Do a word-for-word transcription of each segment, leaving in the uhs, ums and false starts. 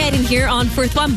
Karen here on Fourth One.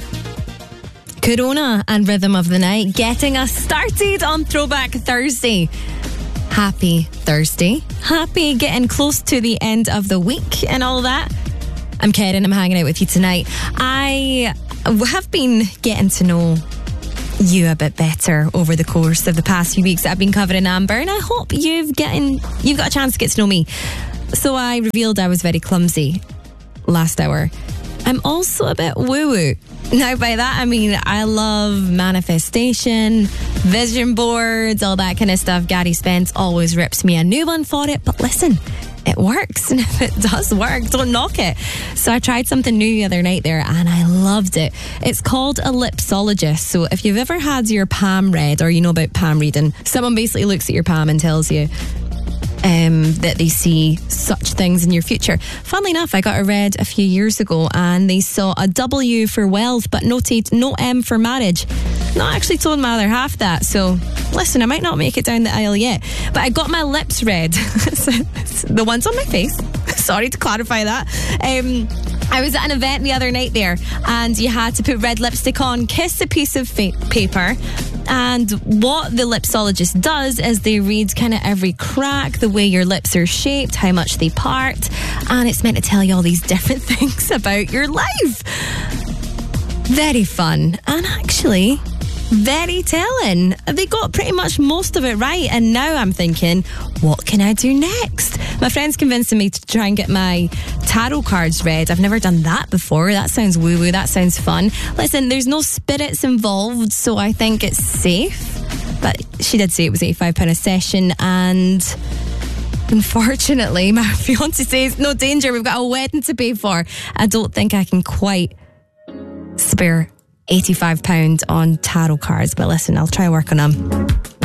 Corona and Rhythm of the Night getting us started on Throwback Thursday. Happy Thursday. Happy getting close to the end of the week and all that. I'm Karen, I'm hanging out with you tonight. I have been getting to know you a bit better over the course of the past few weeks that I've been covering Amber, and I hope you've getting you've got a chance to get to know me. So I revealed I was very clumsy last hour. I'm also a bit woo-woo. Now by that I mean I love manifestation, vision boards, all that kind of stuff. Gary Spence always rips me a new one for it, but listen, it works, and if it does work, don't knock it. So I tried something new the other night there and I loved it. It's called a lipsologist. So if you've ever had your palm read, or you know about palm reading, someone basically looks at your palm and tells you Um, that they see such things in your future. Funnily enough, I got it read a few years ago and they saw a W for wealth but noted no M for marriage. Not actually told my other half that, so listen, I might not make it down the aisle yet, but I got my lips read. The ones on my face. Sorry to clarify that. Um, I was at an event the other night there and you had to put red lipstick on, kiss a piece of fa- paper, and what the lipsologist does is they read kind of every crack, the way your lips are shaped, how much they part, and it's meant to tell you all these different things about your life. Very fun, and actually very telling. They got pretty much most of it right, and now I'm thinking, what can I do next? My friend's convincing me to try and get my tarot cards read. I've never done that before. That sounds woo-woo. That sounds fun. Listen, there's no spirits involved, so I think it's safe. But she did say it was eighty-five pounds a session, and unfortunately, my fiancé says, no danger, we've got a wedding to pay for. I don't think I can quite spare eighty-five pounds on tarot cards, but listen, I'll try work on them.